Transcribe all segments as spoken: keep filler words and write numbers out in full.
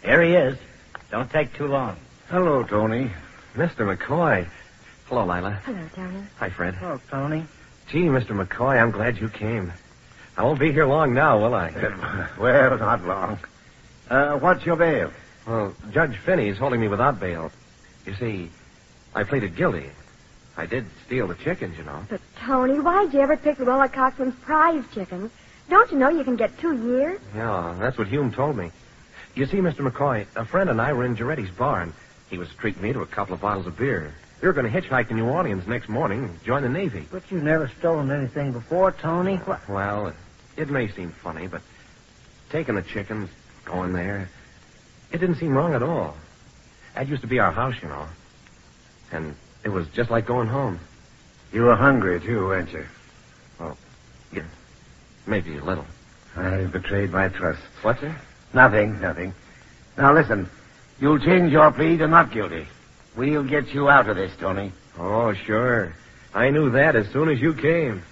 Here he is. Don't take too long. Hello, Tony. Mister McCoy. Hello, Lila. Hello, Tony. Hi, Fred. Hello, Tony. Gee, Mister McCoy, I'm glad you came. I won't be here long now, will I? Uh, well, not long. Uh, what's your bail? Well, Judge Finney's holding me without bail. You see, I pleaded guilty. I did steal the chickens, you know. But, Tony, why'd you ever pick Luella Cochran's prize chickens? Don't you know you can get two years? Yeah, that's what Hume told me. You see, Mister McCoy, a friend and I were in Giretti's barn. He was treating me to a couple of bottles of beer. We were going to hitchhike to New Orleans next morning and join the Navy. But you've never stolen anything before, Tony. What? Well, it may seem funny, but taking the chickens, going there, it didn't seem wrong at all. That used to be our house, you know. And it was just like going home. You were hungry, too, weren't you? Well, yeah, maybe a little. I betrayed my trust. What's it? Nothing, nothing. Now, listen. You'll change your plea to not guilty. We'll get you out of this, Tony. Oh, sure. I knew that as soon as you came.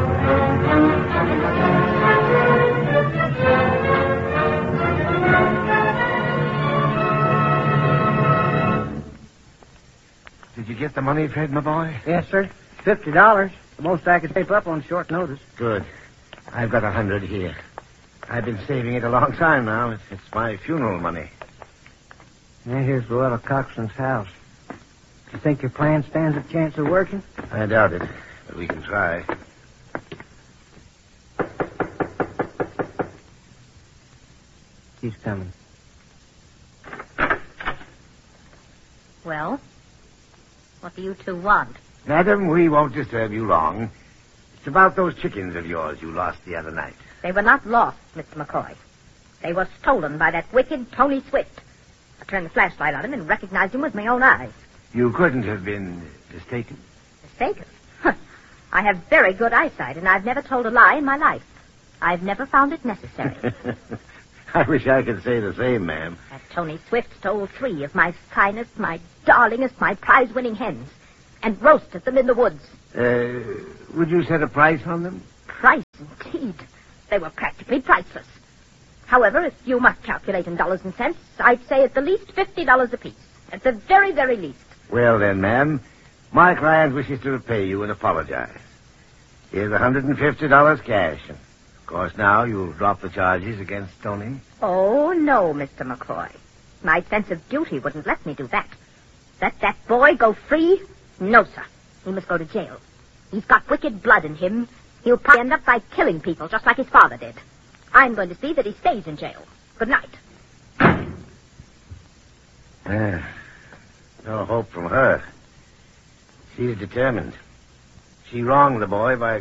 Did you get the money, Fred, my boy? Yes, sir. Fifty dollars. The most I could tape up on short notice. Good. I've got a hundred here. I've been saving it a long time now. It's, it's my funeral money. Now here's Luella Cochran's house. You think your plan stands a chance of working? I doubt it, but we can try. He's coming. Well, what do you two want? Madam, we won't disturb you long. It's about those chickens of yours you lost the other night. They were not lost, Mister McCoy. They were stolen by that wicked Tony Swift. I turned the flashlight on him and recognized him with my own eyes. You couldn't have been mistaken. Mistaken? Huh. I have very good eyesight, and I've never told a lie in my life. I've never found it necessary. I wish I could say the same, ma'am. That Tony Swift stole three of my finest, my darlingest, my prize-winning hens, and roasted them in the woods. Uh, would you set a price on them? Price, indeed. They were practically priceless. However, if you must calculate in dollars and cents, I'd say at the least fifty dollars apiece. At the very, very least. Well, then, ma'am, my client wishes to repay you and apologize. Here's one hundred fifty dollars cash. And of course, now you'll drop the charges against Tony. Oh, no, Mister McCoy. My sense of duty wouldn't let me do that. Let that boy go free? No, sir. He must go to jail. He's got wicked blood in him. He'll probably end up by killing people just like his father did. I'm going to see that he stays in jail. Good night. Ah, no hope from her. She's determined. She wronged the boy by